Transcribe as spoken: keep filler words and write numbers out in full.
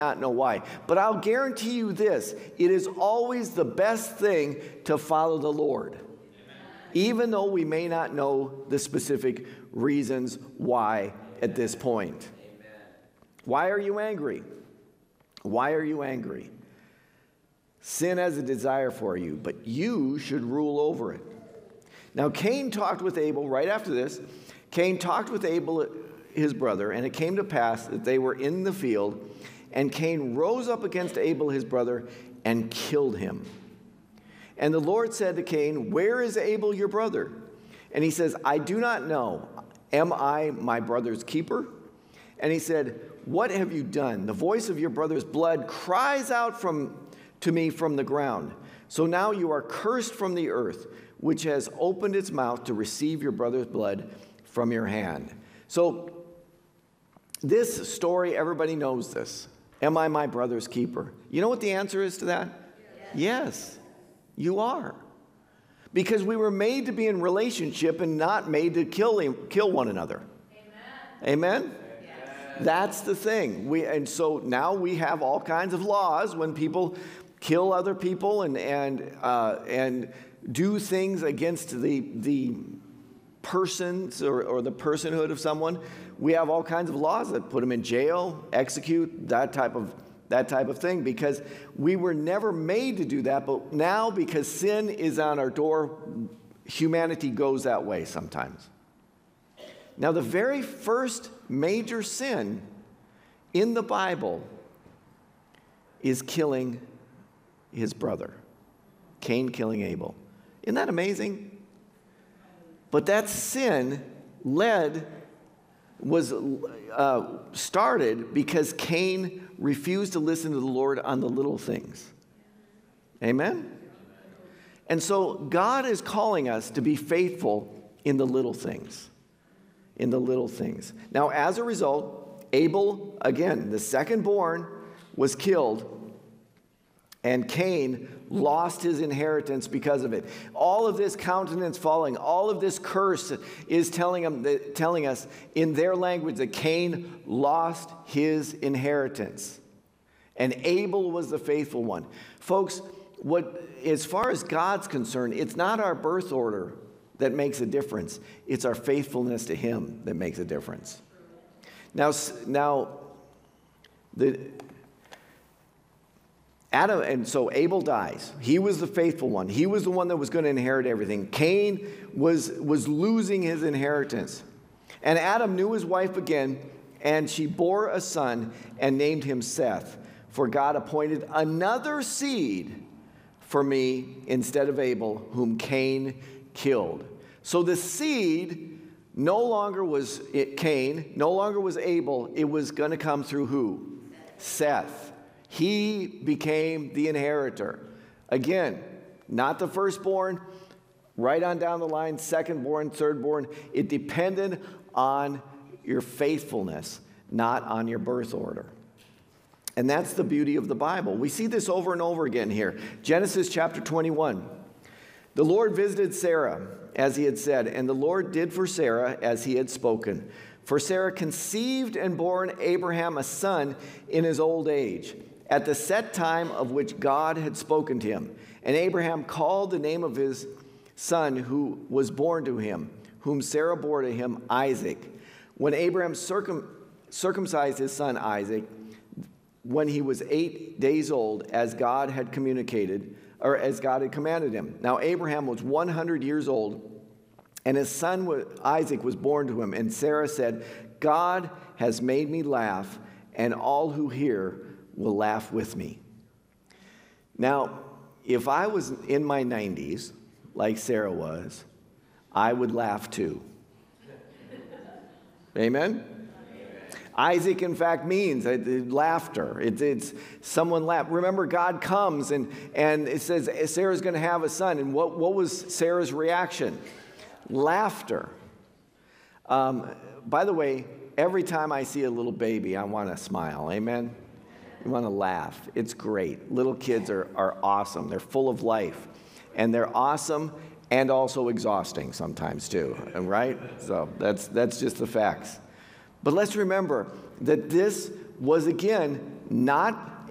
not know why. But I'll guarantee you this, it is always the best thing to follow the Lord. Amen. Even though we may not know the specific reasons why at this point. Amen. Why are you angry? Why are you angry? Sin has a desire for you, but you should rule over it. Now Cain talked with Abel right after this. Cain talked with Abel, his brother, and it came to pass that they were in the field, and Cain rose up against Abel, his brother, and killed him. And the Lord said to Cain, "Where is Abel, your brother?" And he says, "I do not know. Am I my brother's keeper?" And he said, "What have you done? The voice of your brother's blood cries out from to me from the ground. So now you are cursed from the earth, which has opened its mouth to receive your brother's blood from your hand." So this story, everybody knows this. Am I my brother's keeper? You know what the answer is to that? Yes, yes, you are. Because we were made to be in relationship and not made to kill, kill one another. Amen? Amen? Yes. That's the thing. We, and so now we have all kinds of laws when people kill other people and, and, uh, and do things against the, the persons or, or the personhood of someone. We have all kinds of laws that put them in jail, execute, that type of that type of thing, because we were never made to do that. But now, because sin is on our door, humanity goes that way sometimes. Now, the very first major sin in the Bible is killing his brother, Cain killing Abel. Isn't that amazing? But that sin led was uh, started because Cain refused to listen to the Lord on the little things. Amen? And so God is calling us to be faithful in the little things. In the little things. Now, as a result, Abel, again, the second born, was killed, and Cain lost his inheritance because of it. All of this countenance falling, all of this curse is telling them, telling us in their language that Cain lost his inheritance. And Abel was the faithful one. Folks, what, as far as God's concerned, it's not our birth order that makes a difference. It's our faithfulness to him that makes a difference. Now, now the... Adam, and so Abel dies. He was the faithful one. He was the one that was going to inherit everything. Cain was, was losing his inheritance. And Adam knew his wife again, and she bore a son and named him Seth. For God appointed another seed for me instead of Abel, whom Cain killed. So the seed no longer was it Cain, no longer was Abel. It was going to come through who? Seth. He became the inheritor. Again, not the firstborn, right on down the line, secondborn, thirdborn. It depended on your faithfulness, not on your birth order. And that's the beauty of the Bible. We see this over and over again here. Genesis chapter twenty-one. The Lord visited Sarah, as he had said, and the Lord did for Sarah as he had spoken. For Sarah conceived and bore Abraham a son in his old age, at the set time of which God had spoken to him. And Abraham called the name of his son who was born to him, whom Sarah bore to him, Isaac. When Abraham circum, circumcised his son Isaac, when he was eight days old, as God had communicated, or as God had commanded him. Now Abraham was one hundred years old, and his son Isaac was born to him. And Sarah said, God has made me laugh, and all who hear will laugh with me. Now, if I was in my nineties, like Sarah was, I would laugh too. Amen? Amen. Isaac, in fact, means uh, laughter. It, it's someone laugh. Remember, God comes and, and it says Sarah's going to have a son. And what, what was Sarah's reaction? Laughter. Um, by the way, every time I see a little baby, I want to smile. Amen? You want to laugh. It's great. Little kids are, are awesome. They're full of life. And they're awesome and also exhausting sometimes too, right? So that's, that's just the facts. But let's remember that this was, again, not